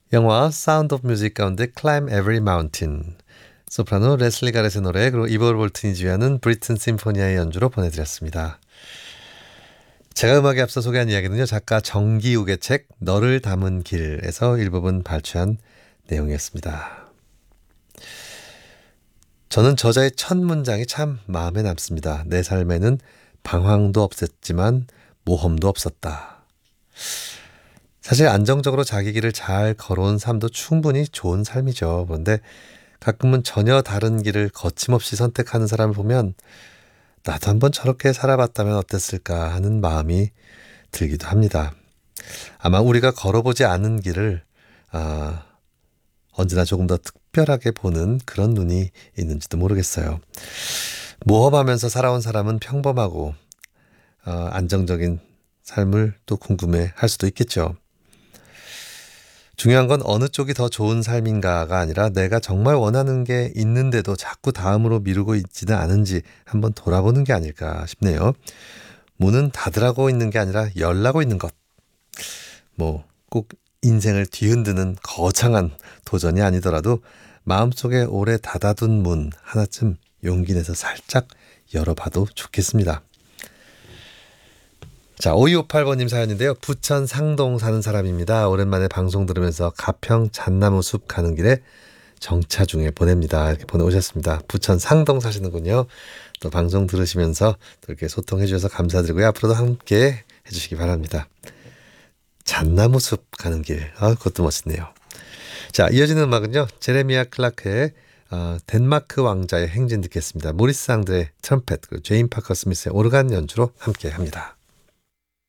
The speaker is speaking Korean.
영화 사운드 오브 뮤직 가운데 Climb Every Mountain, 소프라노 레슬리 가렛의 노래, 그리고 이벌 볼튼이 지휘하는 브리튼 심포니아의 연주로 보내드렸습니다. 제가 음악에 앞서 소개한 이야기는요, 작가 정기욱의 책 너를 담은 길에서 일부분 발췌한 내용이었습니다. 저는 저자의 첫 문장이 참 마음에 남습니다. 내 삶에는 방황도 없었지만 모험도 없었다. 사실 안정적으로 자기 길을 잘 걸어온 삶도 충분히 좋은 삶이죠. 그런데 가끔은 전혀 다른 길을 거침없이 선택하는 사람을 보면 나도 한번 저렇게 살아봤다면 어땠을까 하는 마음이 들기도 합니다. 아마 우리가 걸어보지 않은 길을 언제나 조금 더 특별하게 보는 그런 눈이 있는지도 모르겠어요. 모험하면서 살아온 사람은 평범하고 안정적인 삶을 또 궁금해할 수도 있겠죠. 중요한 건 어느 쪽이 더 좋은 삶인가가 아니라 내가 정말 원하는 게 있는데도 자꾸 다음으로 미루고 있지는 않은지 한번 돌아보는 게 아닐까 싶네요. 문은 닫으라고 있는 게 아니라 열라고 있는 것. 꼭 인생을 뒤흔드는 거창한 도전이 아니더라도 마음속에 오래 닫아둔 문 하나쯤 용기 내서 살짝 열어봐도 좋겠습니다. 자, 5258번님 사연인데요. 부천 상동 사는 사람입니다. 오랜만에 방송 들으면서 가평 잣나무 숲 가는 길에 정차 중에 보냅니다. 이렇게 보내오셨습니다. 부천 상동 사시는군요. 또 방송 들으시면서 또 이렇게 소통해 주셔서 감사드리고요. 앞으로도 함께 해주시기 바랍니다. 잣나무 숲 가는 길. 그것도 멋있네요. 자, 이어지는 음악은요, 제레미아 클라크의 덴마크 왕자의 행진 듣겠습니다. 모리스 앙드레의 트럼펫, 그리고 제인 파커 스미스의 오르간 연주로 함께 합니다.